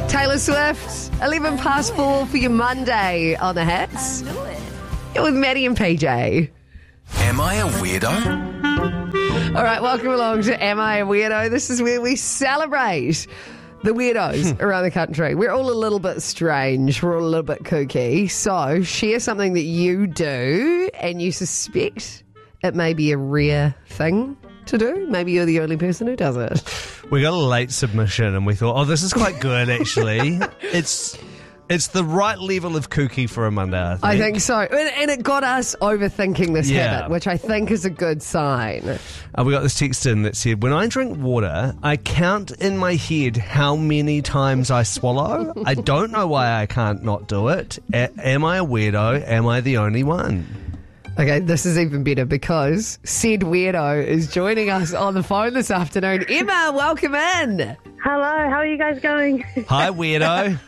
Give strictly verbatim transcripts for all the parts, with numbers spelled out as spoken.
Taylor Swift, eleven past four for your Monday on the Hits. You're with Maddie and P J. Am I a weirdo? All right, welcome along to Am I a Weirdo? This is where we celebrate the weirdos around the country. We're all a little bit strange. We're all a little bit kooky. So share something that you do and you suspect it may be a rare thing to do. Maybe you're the only person who does it. We got a late submission and we thought, oh, this is quite good, actually. it's it's the right level of kooky for a Monday, I think. I think so. And, and it got us overthinking this Yeah. habit, which I think is a good sign. Uh, we got this text in that said, when I drink water, I count in my head how many times I swallow. I don't know why I can't not do it. A- am I a weirdo? Am I the only one? Okay, this is even better because said weirdo is joining us on the phone this afternoon. Emma, welcome in. Hello, how are you guys going? Hi, weirdo.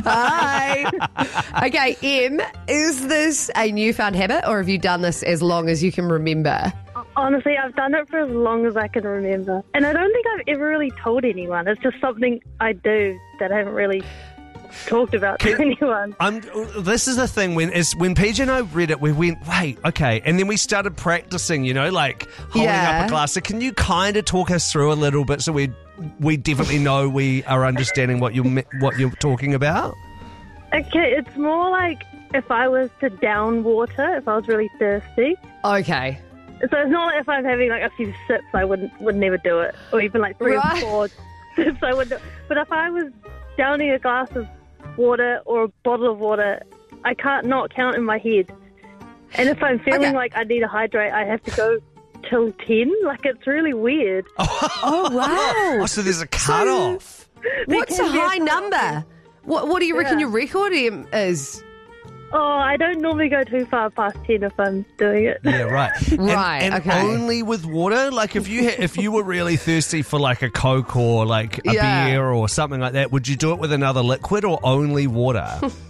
Hi. Okay, Em, is this a newfound habit or have you done this as long as you can remember? Honestly, I've done it for as long as I can remember. And I don't think I've ever really told anyone. It's just something I do that I haven't really talked about to Can- anyone. I'm, this is the thing, when is when P J and I read it, we went, wait, okay. And then we started practicing, you know, like holding Yeah. up a glass. So can you kind of talk us through a little bit so we we definitely know we are understanding what you're, what you're talking about? Okay, it's more like if I was to down water, if I was really thirsty. Okay. So it's not like if I'm having like a few sips, I wouldn't would never do it. Or even like three Right. or four sips, I wouldn't do it. But if I was downing a glass of water or a bottle of water, I can't not count in my head. And if I'm feeling Okay. like I need to hydrate, I have to go till ten. Like, it's really weird. Oh, wow. Oh, so there's a cutoff. What's a Because, yeah, high number? What, what do you reckon Yeah. your record Em, is? Oh, I don't normally go too far past ten if I'm doing it. Yeah, right. And- Right, and, okay. only with water? Like if you ha- if you were really thirsty for like a Coke or like a Yeah. beer or something like that, would you do it with another liquid or only water?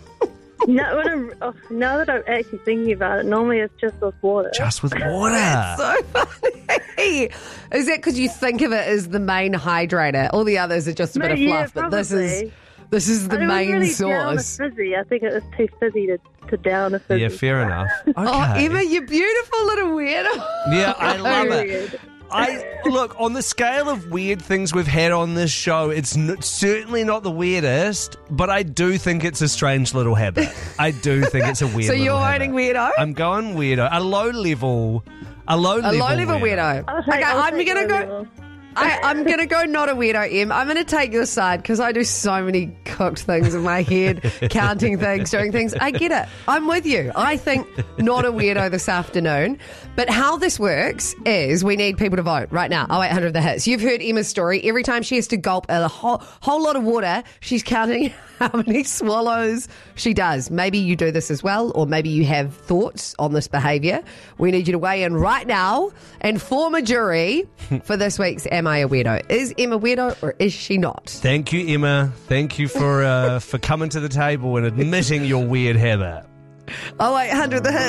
No, when I'm, oh, now that I'm actually thinking about it, normally it's just with water. Just with water. So funny. Is that because you think of it as the main hydrator? All the others are just a No, bit of yeah, fluff, but this is probably. this is the I don't main really down a source. fizzy. I think it was too fizzy to, to down a fizzy. Yeah, fair enough. Okay. Oh, Emma, you beautiful little weirdo. Yeah, I love it. Weird. I look, on the scale of weird things we've had on this show, it's n- certainly not the weirdest, but I do think it's a strange little habit. I do think it's a weird. So you're little owning habit. weirdo? I'm going weirdo. A low level, a low A level, low level weirdo. I'll take- Okay, I'll I'm take gonna low go. level. I, I'm going to go not a weirdo, Em. I'm going to take your side because I do so many cooked things in my head, counting things, doing things. I get it. I'm with you. I think not a weirdo this afternoon. But how this works is we need people to vote right now. oh eight hundred the hits. You've heard Emma's story. Every time she has to gulp a whole, whole lot of water, she's counting how many swallows she does. Maybe you do this as well, or maybe you have thoughts on this behaviour. We need you to weigh in right now and form a jury for this week's Am I a Weirdo? Is Emma weirdo or is she not? Thank you, Emma. Thank you for uh, for coming to the table and admitting your weird habit. oh eight hundred the hits.